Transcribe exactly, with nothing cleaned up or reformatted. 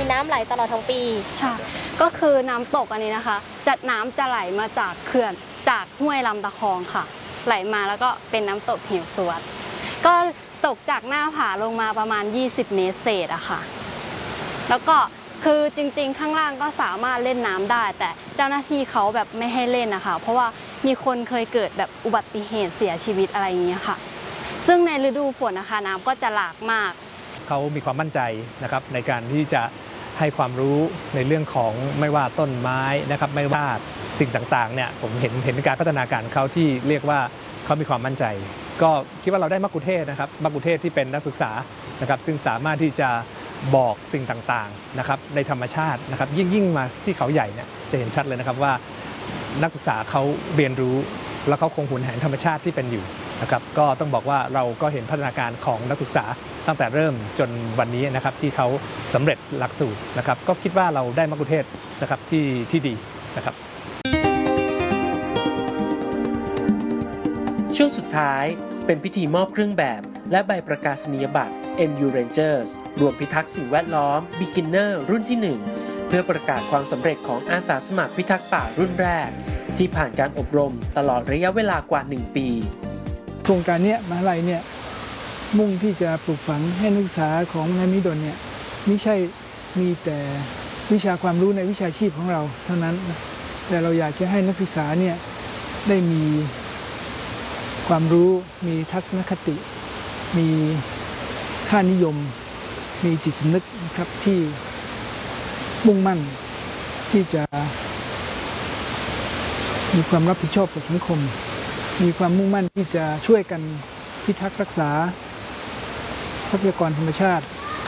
น้ำไหลตลอดทั้งปีใช่ก็คือน้ำตกอันนี้นะคะจะน้ำจะไหลมาจากเขื่อนจากห้วยลำตะคองค่ะไหลมาแล้วก็เป็นน้ำตกเหวสวดก็ตกจากหน้าผาลงมาประมาณยี่สิบเมตรเศษอะค่ะแล้วก็คือจริงๆข้างล่างก็สามารถเล่นน้ำได้แต่เจ้าหน้าที่เขาแบบไม่ให้เล่นนะคะเพราะว่ามีคนเคยเกิดแบบอุบัติเหตุเสียชีวิตอะไรอย่างเงี้ยค่ะซึ่งในฤดูฝนนะคะน้ำก็จะหลากมากเขามีความมั่นใจนะครับในการที่จะให้ความรู้ในเรื่องของไม่ว่าต้นไม้นะครับไม่ว่าสิ่งต่างๆเนี่ยผมเห็นเห็นการพัฒนาการเขาที่เรียกว่าเขามีความมั่นใจก็คิดว่าเราได้มักคุเทศนะครับมักคุเทศที่เป็นนักศึกษานะครับซึ่งสามารถที่จะบอกสิ่งต่างๆนะครับในธรรมชาตินะครับยิ่งยิ่งมาที่เขาใหญ่เนี่ยจะเห็นชัดเลยนะครับว่านักศึกษาเขาเรียนรู้แล้วเขาคงหุนแหนธรรมชาติที่เป็นอยู่นะครับก็ต้องบอกว่าเราก็เห็นพัฒนาการของนักศึกษาตั้งแต่เริ่มจนวันนี้นะครับที่เขาสำเร็จหลักสูตรนะครับก็คิดว่าเราได้มักคุเทศนะครับที่ที่ดีนะครับช่วงสุดท้ายเป็นพิธีมอบเครื่องแบบและใบประกาศนียบัตร เอ็ม ยู Rangers รวมพิทักษ์สิ่งแวดล้อม Beginner รุ่นที่หนึ่งเพื่อประกาศความสำเร็จของอาสาสมัครพิทักษ์ป่ารุ่นแรกที่ผ่านการอบรมตลอดระยะเวลากว่าหนึ่งปีโครงการนี้มหาลัยเนี่ยมุ่งที่จะปลูกฝังให้นักศึกษาของมหาวิทยาลัยมหิดลเนี่ยไม่ใช่มีแต่วิชาความรู้ในวิชาชีพของเราเท่านั้นแต่เราอยากจะให้นักศึกษาเนี่ยได้มีความรู้มีทัศนคติมีค่านิยมมีจิตสำนึกนะครับที่มุ่งมั่นที่จะมีความรับผิดชอบต่อสังคมมีความมุ่งมั่นที่จะช่วยกันพิทักษ์รักษาทรัพยากรธรรมชาติ